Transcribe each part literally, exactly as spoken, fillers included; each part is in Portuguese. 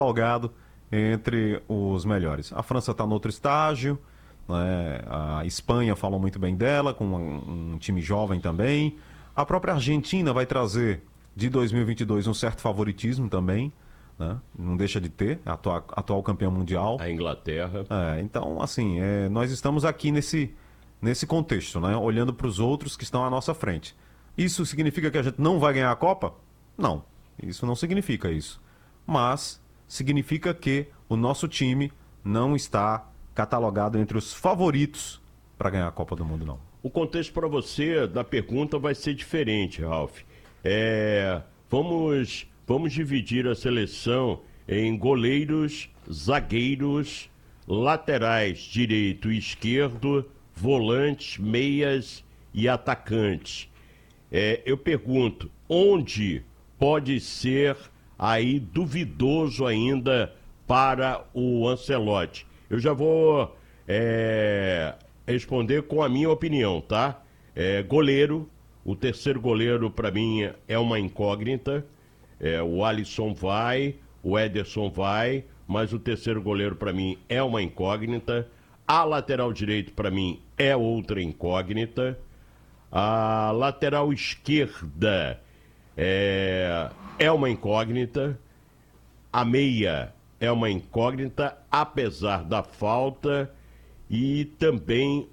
catalogado entre os melhores. A França está no outro estágio, né? A Espanha falou muito bem dela, com um, um time jovem também. A própria Argentina vai trazer de dois mil e vinte e dois um certo favoritismo também, né? Não deixa de ter, atual, atual campeão mundial. A Inglaterra. É, então, assim, é, nós estamos aqui nesse, nesse contexto, né? Olhando para os outros que estão à nossa frente. Isso significa que a gente não vai ganhar a Copa? Não, isso não significa isso. Mas significa que o nosso time não está catalogado entre os favoritos para ganhar a Copa do Mundo, não. O contexto para você da pergunta vai ser diferente, Ralf. É, vamos, vamos dividir a seleção em goleiros, zagueiros, laterais direito e esquerdo, volantes, meias e atacantes. É, eu pergunto, onde pode ser aí duvidoso ainda para o Ancelotti? Eu já vou é, responder com a minha opinião, tá? É, goleiro, o terceiro goleiro para mim é uma incógnita. É, o Alisson vai, o Ederson vai, mas o terceiro goleiro para mim é uma incógnita. A lateral direito para mim é outra incógnita. A lateral esquerda é, é uma incógnita. A meia é uma incógnita, apesar da falta. E também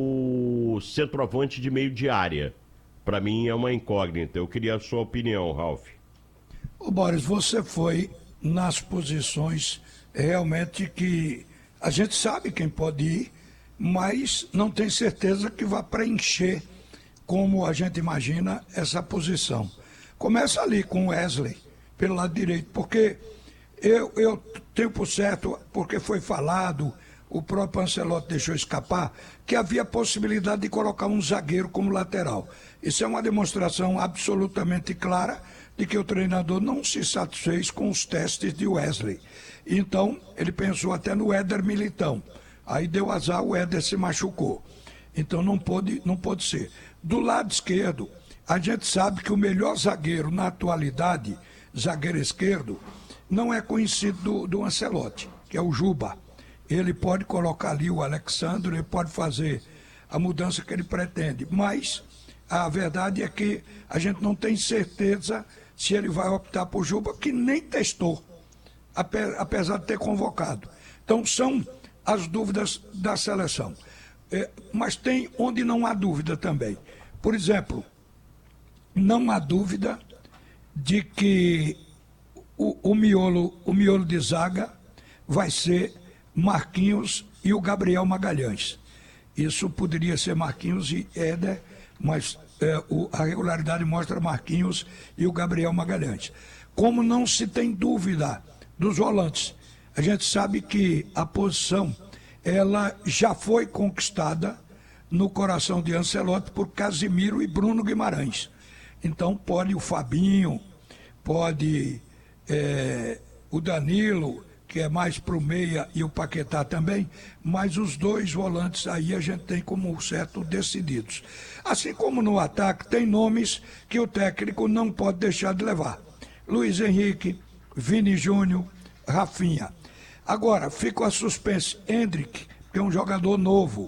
o centroavante de meio de área. Para mim é uma incógnita. Eu queria a sua opinião, Ralf. Ô Boris, você foi nas posições realmente que a gente sabe quem pode ir, mas não tem certeza que vai preencher como a gente imagina essa posição. Começa ali com o Wesley, pelo lado direito, porque eu, eu tenho por certo, porque foi falado, o próprio Ancelotti deixou escapar, que havia possibilidade de colocar um zagueiro como lateral. Isso é uma demonstração absolutamente clara de que o treinador não se satisfez com os testes de Wesley. Então, ele pensou até no Éder Militão. Aí deu azar, o Éder se machucou. Então não pôde, não pôde ser. Do lado esquerdo, a gente sabe que o melhor zagueiro na atualidade, zagueiro esquerdo, não é conhecido do, do Ancelotti, que é o Juba. Ele pode colocar ali o Alexandre, ele pode fazer a mudança que ele pretende, mas a verdade é que a gente não tem certeza se ele vai optar por Juba, que nem testou, apesar de ter convocado. Então são as dúvidas da seleção. É, mas tem onde não há dúvida também. Por exemplo, não há dúvida de que o, o, miolo, o miolo de zaga vai ser Marquinhos e o Gabriel Magalhães. Isso poderia ser Marquinhos e Éder, mas é, o, a regularidade mostra Marquinhos e o Gabriel Magalhães. Como não se tem dúvida dos volantes, a gente sabe que a posição ela já foi conquistada no coração de Ancelotti por Casimiro e Bruno Guimarães. Então pode o Fabinho, pode é, o Danilo, que é mais para o meia, e o Paquetá também, mas os dois volantes aí a gente tem como certo decididos. Assim como no ataque tem nomes que o técnico não pode deixar de levar. Luiz Henrique, Vini Júnior, Rafinha. Agora, fica a suspense. Endrick, que é um jogador novo.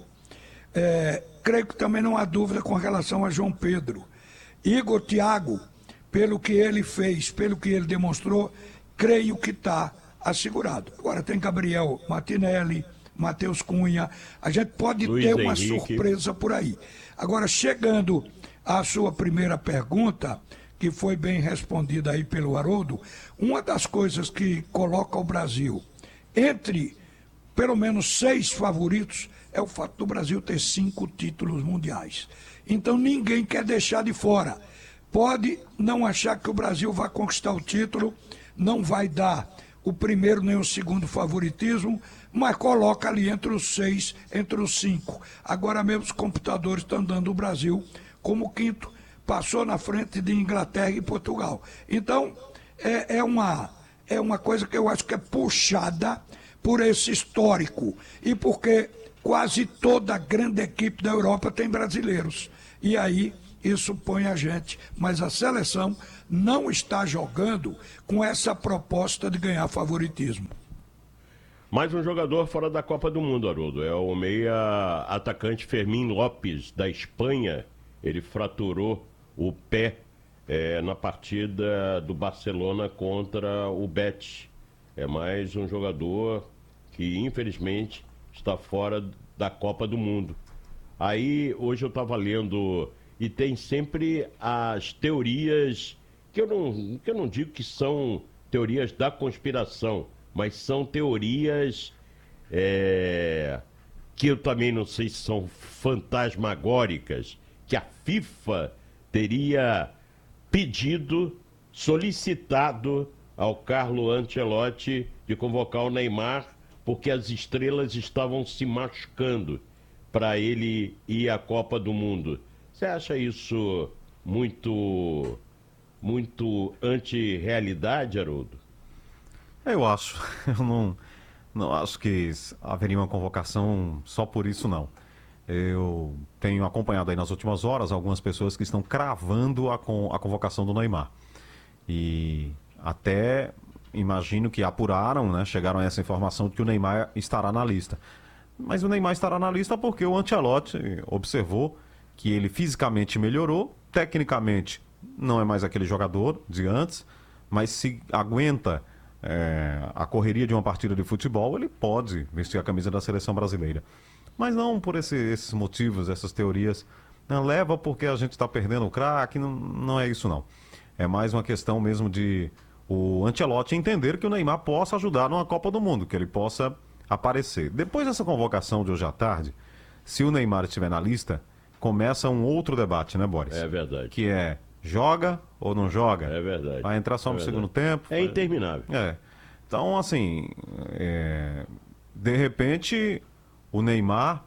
É, creio que também não há dúvida com relação a João Pedro. Igor Thiago, pelo que ele fez, pelo que ele demonstrou, creio que está assegurado. Agora tem Gabriel Martinelli, Matheus Cunha. A gente pode Luiz ter uma Henrique. surpresa por aí. Agora, chegando à sua primeira pergunta, que foi bem respondida aí pelo Haroldo, uma das coisas que coloca o Brasil entre pelo menos seis favoritos é o fato do Brasil ter cinco títulos mundiais. Então ninguém quer deixar de fora. Pode não achar que o Brasil vai conquistar o título, não vai dar o primeiro nem o segundo favoritismo, mas coloca ali entre os seis, entre os cinco. Agora mesmo os computadores estão dando o Brasil como quinto, passou na frente de Inglaterra e Portugal. Então é, é uma... é uma coisa que eu acho que é puxada por esse histórico e porque quase toda a grande equipe da Europa tem brasileiros. E aí isso põe a gente. Mas a seleção não está jogando com essa proposta de ganhar favoritismo. Mais um jogador fora da Copa do Mundo, Haroldo. É o meia atacante Fermín Lopes, da Espanha. Ele fraturou o pé é, na partida do Barcelona contra o Betis. É mais um jogador que, infelizmente, está fora da Copa do Mundo. Aí, hoje eu estava lendo, e tem sempre as teorias, que eu, não, que eu não digo que são teorias da conspiração, mas são teorias é, que eu também não sei se são fantasmagóricas, que a FIFA teria pedido, solicitado ao Carlo Ancelotti de convocar o Neymar, porque as estrelas estavam se machucando para ele ir à Copa do Mundo. Você acha isso muito, muito anti-realidade, Haroldo? Eu acho. Eu não, não acho que haveria uma convocação só por isso, não. Eu tenho acompanhado aí nas últimas horas algumas pessoas que estão cravando a, con a convocação do Neymar. E até imagino que apuraram, né? Chegaram a essa informação de que o Neymar estará na lista. Mas o Neymar estará na lista porque o Ancelotti observou que ele fisicamente melhorou, tecnicamente não é mais aquele jogador de antes, mas se aguenta é, a correria de uma partida de futebol, ele pode vestir a camisa da seleção brasileira. Mas não por esse, esses motivos, essas teorias. Não leva porque a gente está perdendo o craque, não, não é isso não. É mais uma questão mesmo de o Ancelotti entender que o Neymar possa ajudar numa Copa do Mundo, que ele possa aparecer. Depois dessa convocação de hoje à tarde, se o Neymar estiver na lista, começa um outro debate, né, Boris? É verdade. Que é, joga ou não joga? É verdade. Vai entrar só é no verdade. segundo tempo? É interminável. É. Então, assim, é... de repente, o Neymar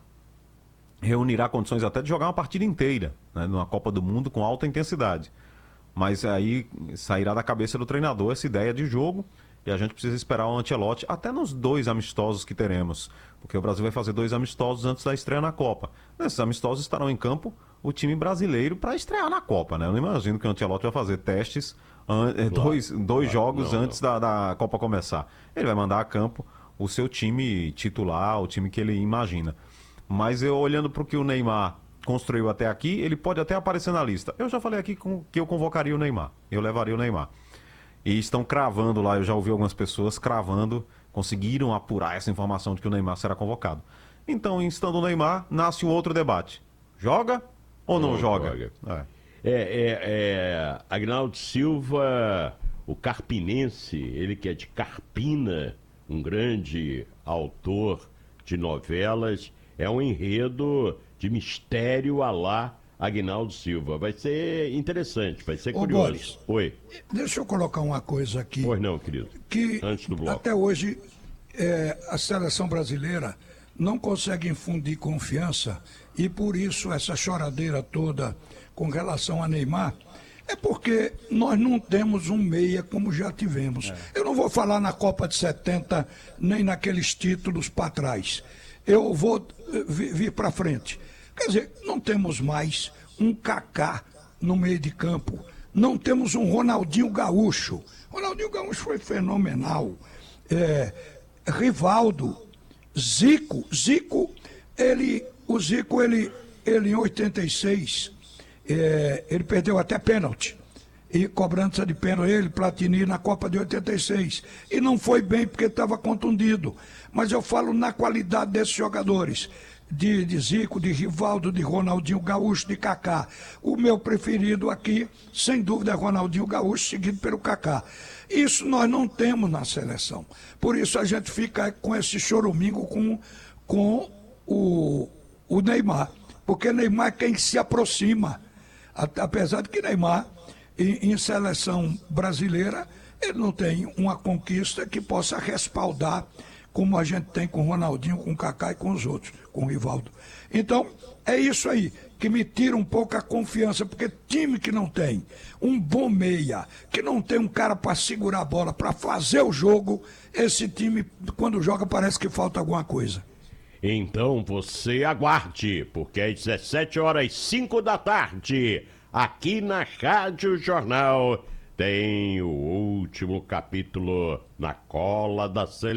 reunirá condições até de jogar uma partida inteira, né, numa Copa do Mundo com alta intensidade. Mas aí sairá da cabeça do treinador essa ideia de jogo e a gente precisa esperar o Ancelotti até nos dois amistosos que teremos, porque o Brasil vai fazer dois amistosos antes da estreia na Copa. Nesses amistosos estarão em campo o time brasileiro para estrear na Copa, né? Eu não imagino que o Ancelotti vai fazer testes, an... claro, dois, dois claro, jogos não, antes não. Da, da Copa começar. Ele vai mandar a campo o seu time titular, o time que ele imagina. Mas eu olhando para o que o Neymar construiu até aqui, ele pode até aparecer na lista. Eu já falei aqui com, que eu convocaria o Neymar, eu levaria o Neymar. E estão cravando lá, eu já ouvi algumas pessoas cravando, conseguiram apurar essa informação de que o Neymar será convocado. Então, estando o Neymar, nasce um outro debate. Joga ou não, não joga? joga. É. É, é, é, Agnaldo Silva, o carpinense, ele que é de Carpina, um grande autor de novelas, é um enredo de mistério à lá Agnaldo Silva. Vai ser interessante, vai ser Ô, curioso. Boris, Oi. Deixa eu colocar uma coisa aqui. Pois não, querido. Que antes do bloco. Até hoje é, a seleção brasileira não consegue infundir confiança e por isso essa choradeira toda com relação a Neymar é porque nós não temos um meia como já tivemos. É. Eu não vou falar na Copa de setenta nem naqueles títulos para trás. Eu vou vir, vir para frente. Quer dizer, não temos mais um Kaká no meio de campo. Não temos um Ronaldinho Gaúcho. Ronaldinho Gaúcho foi fenomenal. É, Rivaldo, Zico. Zico, ele, o Zico, ele, ele em oitenta e seis, é, ele perdeu até pênalti. E cobrança de pênalti, ele, Platini, na Copa de oitenta e seis. E não foi bem porque estava contundido. Mas eu falo na qualidade desses jogadores. De, de Zico, de Rivaldo, de Ronaldinho Gaúcho, de Kaká. O meu preferido aqui, sem dúvida, é Ronaldinho Gaúcho, seguido pelo Kaká. Isso nós não temos na seleção. Por isso a gente fica com esse chorumingo com, com o, o Neymar. Porque Neymar é quem se aproxima. Apesar de que Neymar, em, em seleção brasileira, ele não tem uma conquista que possa respaldar como a gente tem com o Ronaldinho, com o Kaká e com os outros, com o Rivaldo. Então, é isso aí que me tira um pouco a confiança, porque time que não tem um bom meia, que não tem um cara para segurar a bola, para fazer o jogo, esse time, quando joga, parece que falta alguma coisa. Então você aguarde, porque às dezessete horas e cinco da tarde, aqui na Rádio Jornal, tem o último capítulo na cola da seleção.